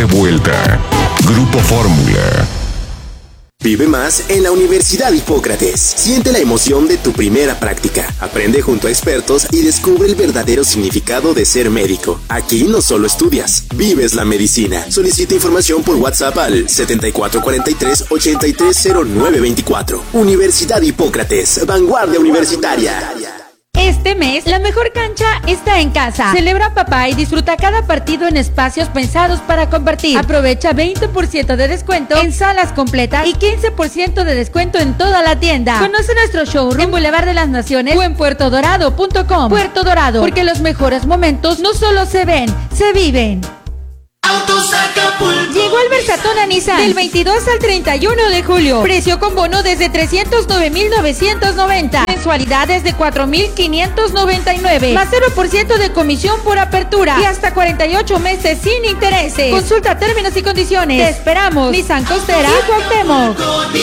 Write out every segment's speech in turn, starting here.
de vuelta. Grupo Fórmula. Vive más en la Universidad Hipócrates. Siente la emoción de tu primera práctica. Aprende junto a expertos y descubre el verdadero significado de ser médico. Aquí no solo estudias, vives la medicina. Solicita información por WhatsApp al 7443-830924. Universidad Hipócrates, vanguardia universitaria. Este mes, la mejor cancha está en casa. Celebra papá y disfruta cada partido en espacios pensados para compartir. Aprovecha 20% de descuento en salas completas y 15% de descuento en toda la tienda. Conoce nuestro showroom en Boulevard de las Naciones o en puertodorado.com. Puerto Dorado, porque los mejores momentos no solo se ven, se viven. Autos Acapulco. Llegó el Versatón a Nissan del 22 al 31 de julio. Precio con bono desde 309,990. Mensualidades de 4,599. Más 0% de comisión por apertura. Y hasta 48 meses sin intereses. Consulta términos y condiciones. Te esperamos. Nissan Costera y Cuauhtémoc.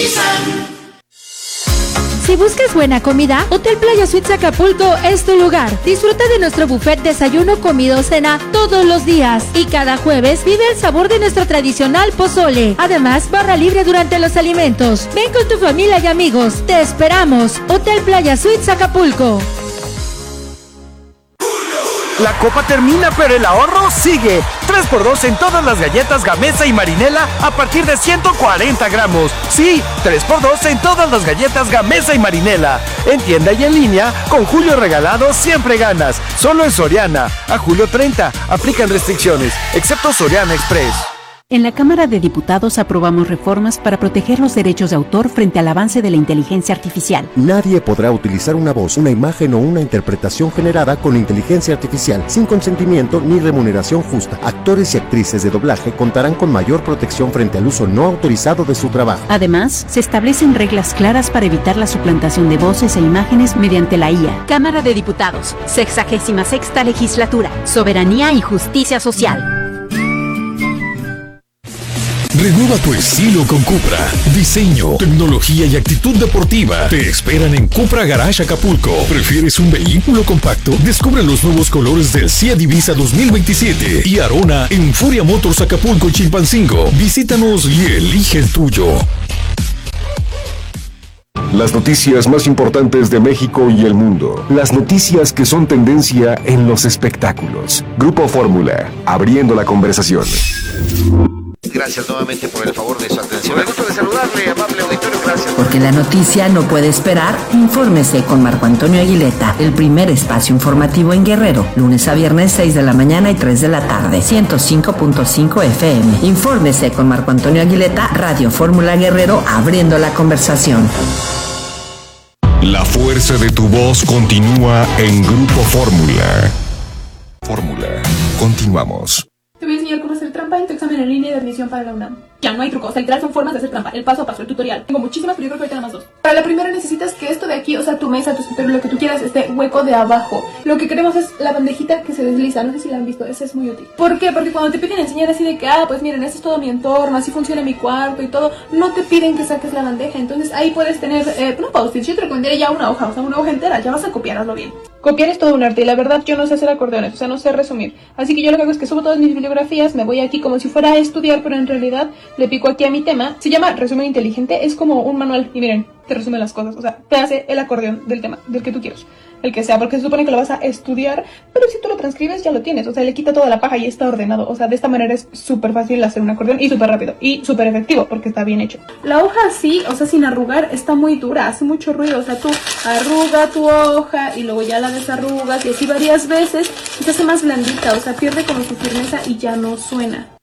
Si buscas buena comida, Hotel Playa Suites Acapulco es tu lugar. Disfruta de nuestro buffet desayuno, comida o cena todos los días. Y cada jueves vive el sabor de nuestro tradicional pozole. Además, barra libre durante los alimentos. Ven con tu familia y amigos. Te esperamos. Hotel Playa Suites Acapulco. La copa termina, pero el ahorro sigue. 3x2 en todas las galletas Gamesa y Marinela a partir de 140 gramos. Sí, 3x2 en todas las galletas Gamesa y Marinela. En tienda y en línea, con Julio Regalado siempre ganas. Solo en Soriana. A julio 30. Aplican restricciones, excepto Soriana Express. En la Cámara de Diputados aprobamos reformas para proteger los derechos de autor frente al avance de la inteligencia artificial. Nadie podrá utilizar una voz, una imagen o una interpretación generada con inteligencia artificial sin consentimiento ni remuneración justa. Actores y actrices de doblaje contarán con mayor protección frente al uso no autorizado de su trabajo. Además, se establecen reglas claras para evitar la suplantación de voces e imágenes mediante la IA. Cámara de Diputados, 66ª Legislatura, Soberanía y Justicia Social. Renueva tu estilo con Cupra. Diseño, tecnología y actitud deportiva te esperan en Cupra Garage Acapulco. ¿Prefieres un vehículo compacto? Descubre los nuevos colores del Seat Ibiza 2027 y Arona en Furia Motors Acapulco y Chilpancingo. Visítanos y elige el tuyo. Las noticias más importantes de México y el mundo. Las noticias que son tendencia en los espectáculos. Grupo Fórmula, abriendo la conversación. Gracias nuevamente por el favor de su atención. Me gusta de saludarle, amable auditorio, gracias. Porque la noticia no puede esperar, infórmese con Marco Antonio Aguileta, el primer espacio informativo en Guerrero, lunes a viernes 6 de la mañana y 3 de la tarde, 105.5 FM. Infórmese con Marco Antonio Aguileta, Radio Fórmula Guerrero, abriendo la conversación. La fuerza de tu voz continúa en Grupo Fórmula. Fórmula, continuamos. Te voy a enseñar cómo hacer trampa en tu examen en línea de admisión para la UNAM. Ya no hay trucos, literal son formas de hacer trampa, el paso a paso, el tutorial. Tengo muchísimas, pero yo creo que ahorita nada más 2. Para la primera necesitas que esto de aquí, o sea, tu mesa, tu escritorio, lo que tú quieras, esté hueco de abajo. Lo que queremos es la bandejita que se desliza, no sé si la han visto, esa es muy útil. ¿Por qué? Porque cuando te piden enseñar así de que, pues miren, este es todo mi entorno, así funciona mi cuarto y todo, no te piden que saques la bandeja, entonces ahí puedes tener, no post-it, yo te recomendaría ya una hoja, o sea, una hoja entera, ya vas a copiar, hazlo bien. Copiar es todo un arte y la verdad yo no sé hacer acordeones, o sea, no sé resumir. Así que yo lo que hago es que subo todas mis bibliografías, me voy aquí como si fuera a estudiar, pero en realidad le pico aquí a mi tema. Se llama resumen inteligente, es como un manual y miren, te resume las cosas, o sea, te hace el acordeón del tema, del que tú quieras, el que sea, porque se supone que lo vas a estudiar, pero si tú lo transcribes ya lo tienes, o sea, le quita toda la paja y está ordenado, o sea, de esta manera es súper fácil hacer un acordeón y súper rápido y súper efectivo porque está bien hecho. La hoja así, o sea, sin arrugar, está muy dura, hace mucho ruido, o sea, tú arruga tu hoja y luego ya la desarrugas y así varias veces y se hace más blandita, o sea, pierde como su firmeza y ya no suena.